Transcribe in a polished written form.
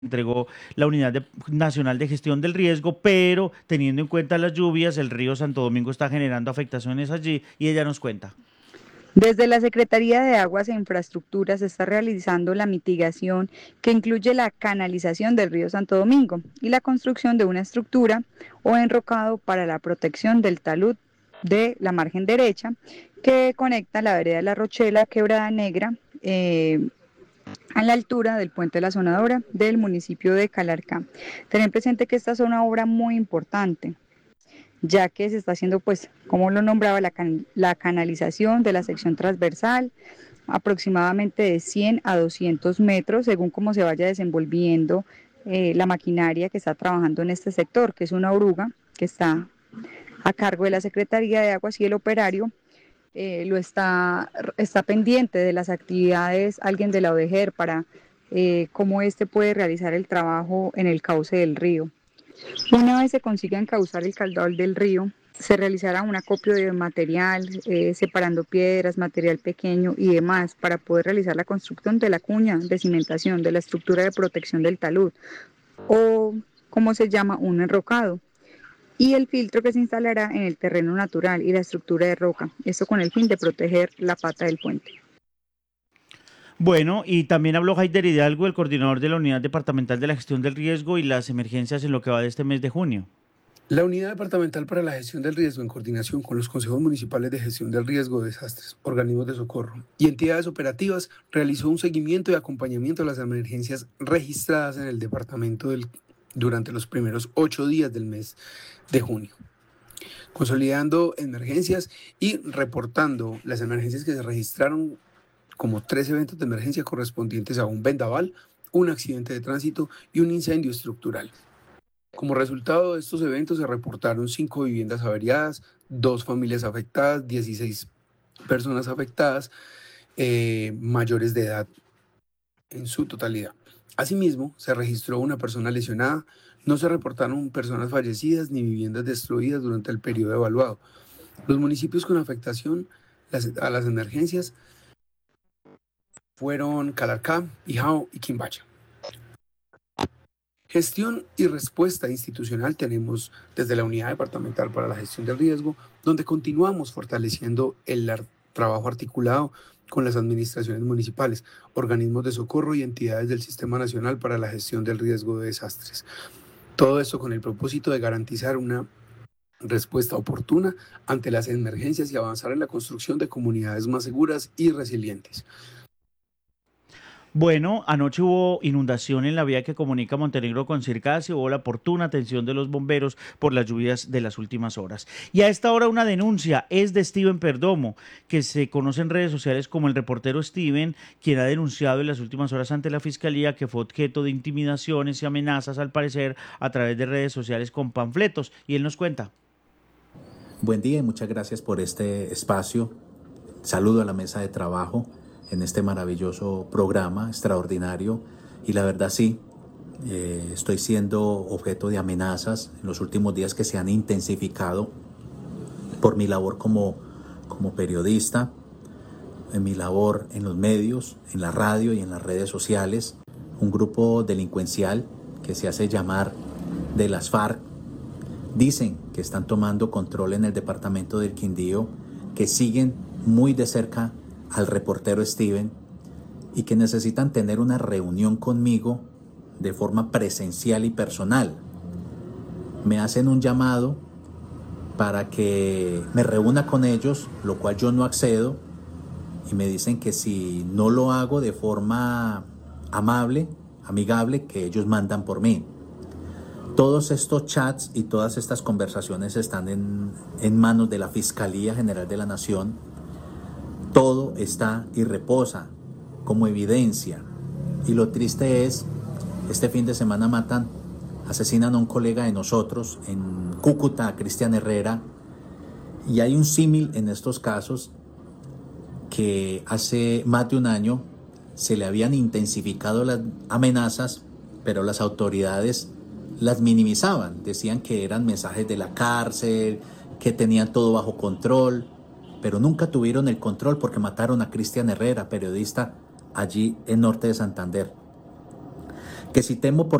entregó la Nacional de Gestión del Riesgo, pero teniendo en cuenta las lluvias, el río Santo Domingo está generando afectaciones allí y ella nos cuenta. Desde la Secretaría de Aguas e Infraestructura se está realizando la mitigación que incluye la canalización del río Santo Domingo y la construcción de una estructura o enrocado para la protección del talud de la margen derecha que conecta la vereda de La Rochela, Quebrada Negra, a la altura del puente de la Sonadora del municipio de Calarcá. Tener presente que esta es una obra muy importante, ya que se está haciendo, pues, como lo nombraba, la canalización de la sección transversal, aproximadamente de 100 a 200 metros, según cómo se vaya desenvolviendo la maquinaria que está trabajando en este sector, que es una oruga que está a cargo de la Secretaría de Aguas y el operario está pendiente de las actividades, alguien de la ODEGER, para cómo éste puede realizar el trabajo en el cauce del río. Una vez se consiga encauzar el caudal del río, se realizará un acopio de material, separando piedras, material pequeño y demás, para poder realizar la construcción de la cuña de cimentación, de la estructura de protección del talud, o como se llama, un enrocado, y el filtro que se instalará en el terreno natural y la estructura de roca, esto con el fin de proteger la pata del puente. Bueno, y también habló Haider Hidalgo, el coordinador de la Unidad Departamental de la Gestión del Riesgo y las Emergencias en lo que va de este mes de junio. La Unidad Departamental para la Gestión del Riesgo, en coordinación con los Consejos Municipales de Gestión del Riesgo, Desastres, organismos de socorro y entidades operativas, realizó un seguimiento y acompañamiento a las emergencias registradas en el departamento durante los primeros 8 días del mes de junio, consolidando emergencias y reportando las emergencias que se registraron como 3 eventos de emergencia correspondientes a un vendaval, un accidente de tránsito y un incendio estructural. Como resultado de estos eventos se reportaron 5 viviendas averiadas, 2 familias afectadas, 16 personas afectadas, mayores de edad en su totalidad. Asimismo, se registró una persona lesionada, no se reportaron personas fallecidas ni viviendas destruidas durante el periodo evaluado. Los municipios con afectación a las emergencias fueron Calarcá, Hijao y Quimbacha. Gestión y respuesta institucional tenemos desde la Unidad Departamental para la Gestión del Riesgo, donde continuamos fortaleciendo el trabajo articulado con las administraciones municipales, organismos de socorro y entidades del Sistema Nacional para la Gestión del Riesgo de Desastres. Todo esto con el propósito de garantizar una respuesta oportuna ante las emergencias y avanzar en la construcción de comunidades más seguras y resilientes. Bueno, anoche hubo inundación en la vía que comunica Montenegro con Circas y hubo la oportuna atención de los bomberos por las lluvias de las últimas horas. Y a esta hora una denuncia es de Steven Perdomo, que se conoce en redes sociales como el reportero Steven, quien ha denunciado en las últimas horas ante la Fiscalía que fue objeto de intimidaciones y amenazas, al parecer, a través de redes sociales con panfletos. Y él nos cuenta. Buen día y muchas gracias por este espacio. Saludo a la mesa de trabajo en este maravilloso programa extraordinario, y la verdad sí, estoy siendo objeto de amenazas en los últimos días que se han intensificado por mi labor como periodista, en mi labor en los medios, en la radio y en las redes sociales. Un grupo delincuencial que se hace llamar de las FARC dicen que están tomando control en el departamento del Quindío, que siguen muy de cerca al reportero Steven y que necesitan tener una reunión conmigo de forma presencial y personal. Me hacen un llamado para que me reúna con ellos, lo cual yo no accedo, y me dicen que si no lo hago de forma amigable, que ellos mandan por mí. Todos estos chats y todas estas conversaciones están en manos de la Fiscalía General de la Nación. Todo está y reposa como evidencia. Y lo triste es, este fin de semana asesinan a un colega de nosotros en Cúcuta, a Cristian Herrera. Y hay un símil en estos casos, que hace más de un año se le habían intensificado las amenazas, pero las autoridades las minimizaban. Decían que eran mensajes de la cárcel, que tenían todo bajo control, pero nunca tuvieron el control porque mataron a Cristian Herrera, periodista allí en Norte de Santander. que si temo por